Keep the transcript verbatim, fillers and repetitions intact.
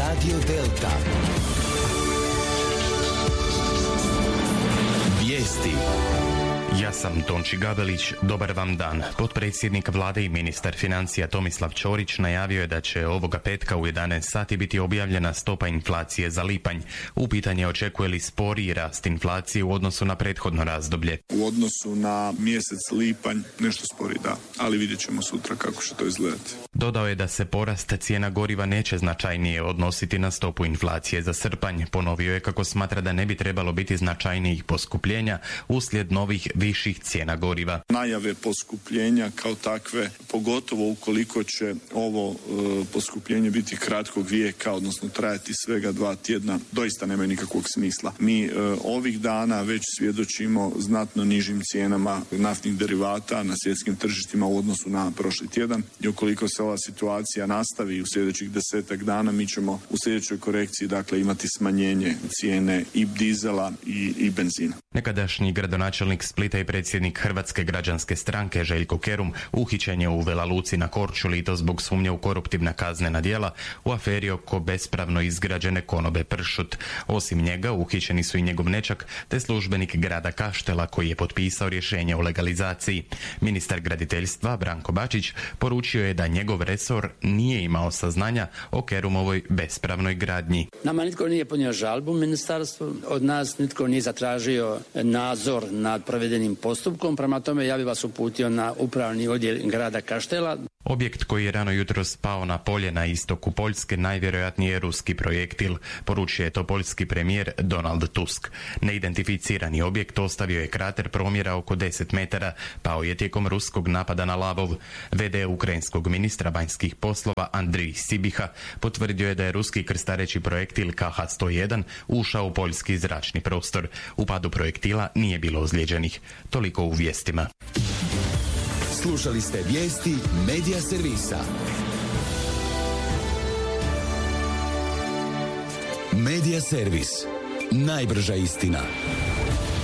Radio Delta. Vijesti. Ja sam Tonči Gabelić, dobar vam dan. Potpredsjednik vlade i ministar financija Tomislav Ćorić najavio je da će ovoga petka u jedanaest sati biti objavljena stopa inflacije za lipanj. U pitanje očekuje li sporiji rast inflacije u odnosu na prethodno razdoblje. U odnosu na mjesec lipanj nešto spori, da, ali vidjet ćemo sutra kako će to izgledati. Dodao je da se porast cijena goriva neće značajnije odnositi na stopu inflacije za srpanj. Ponovio je kako smatra da ne bi trebalo biti značajnijih poskupljenja uslijed novih viših cijena goriva. Najave poskupljenja kao takve, pogotovo ukoliko će ovo e, poskupljenje biti kratkog vijeka, odnosno trajati svega dva tjedna, doista nemaju nikakvog smisla. Mi e, ovih dana već svjedočimo znatno nižim cijenama naftnih derivata na svjetskim tržištima u odnosu na prošli tjedan i ukoliko se ova situacija nastavi u sljedećih desetak dana, mi ćemo u sljedećoj korekciji dakle imati smanjenje cijene i dizela i, i benzina. Nekadašnji gradonačelnik Splita i predsjednik Hrvatske građanske stranke Željko Kerum uhićen je u Vela Luci na Korčuli i to zbog sumnje u koruptivna kaznena djela u aferi oko bespravno izgrađene konobe Pršut. Osim njega uhićeni su i njegov nećak te službenik grada Kaštela koji je potpisao rješenje o legalizaciji. Ministar graditeljstva Branko Bačić poručio je da njegov resor nije imao saznanja o Kerumovoj bespravnoj gradnji. Nama nitko nije podnio žalbu ministarstvu, od nas nitko nije zatražio nadzor nad provedenim postupkom, prema tome ja bih vas uputio na upravni odjel grada Kaštela. Objekt koji je rano jutro spao na polje na istoku Poljske najvjerojatnije je ruski projektil, poručio je to poljski premijer Donald Tusk. Neidentificirani objekt ostavio je krater promjera oko deset metara, pao je tijekom ruskog napada na Lavov. V D ukrajinskog ministra vanjskih poslova Andrij Sibiha potvrdio je da je ruski krstareći projektil K H sto jedan ušao u poljski zračni prostor. U padu projektila nije bilo ozlijeđenih. Toliko u vijestima. Slušali ste vijesti Medija servisa. Medija servis. Najbrža istina.